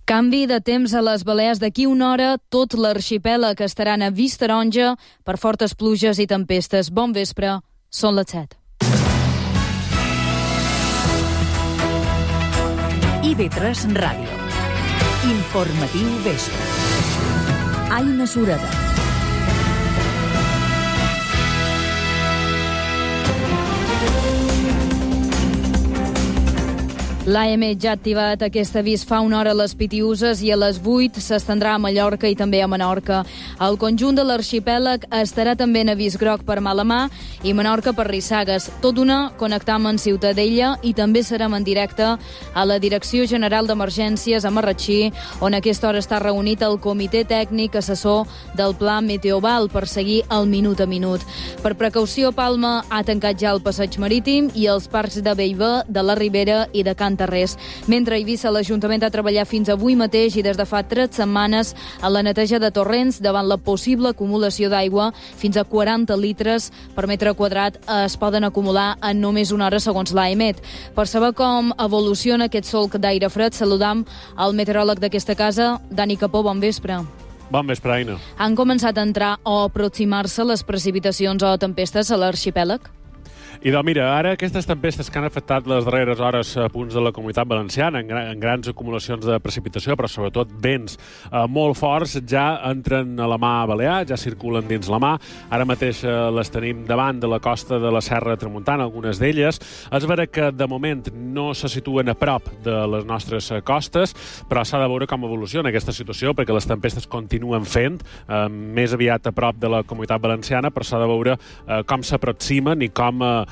Canvi de temps a les Balears. D'aquí una hora, tot l'arxipèlag estarà en avís taronja per fortes pluges i tempestes. Bon vespre, són les 7. IB3 Ràdio. Informatiu vespre. Aina Sureda. L'AEMET ja ha activat aquest avís fa una hora a les Pitiüses i a les 8 s'estendrà a Mallorca i també a Menorca. El conjunt de l'arxipèlag estarà també en avís groc per Malamà i Menorca per rissagues. Tot d'una connectam amb Ciutadella i també serem en directe a la Direcció General d'Emergències a Marratxí, on a aquesta hora està reunit el Comitè Tècnic Assessor del Pla Meteoval per seguir el minut a minut. Per precaució, Palma ha tancat ja el passeig marítim i els parcs de Bellver, de la Ribera i de Can Tarrés. Mentre a Eivissa l'Ajuntament ha treballat fins avui mateix i des de fa 3 setmanes a la neteja de torrents davant la possible acumulació d'aigua. Fins a 40 litres per metre quadrat es poden acumular en només una hora, segons l'AEMET. Per saber com evoluciona aquest solc d'aire fred, saludam el meteoròleg d'aquesta casa, Dani Capó. Bon vespre. Bon vespre, Aina. Han començat a entrar o aproximar-se les precipitacions o tempestes a l'arxipèlag? I doncs mira, ara aquestes tempestes que han afectat les darreres hores a punts de la Comunitat Valenciana, en grans acumulacions de precipitació, però sobretot vents molt forts, ja entren a la mà balear, ja circulen dins la mà. Ara mateix les tenim davant de la costa de la Serra Tramuntana, algunes d'elles. És vera que de moment no se situen a prop de les nostres costes, però s'ha de veure com evoluciona aquesta situació, perquè les tempestes continuen fent, més aviat a prop de la Comunitat Valenciana, però s'ha de veure com s'aproximen i com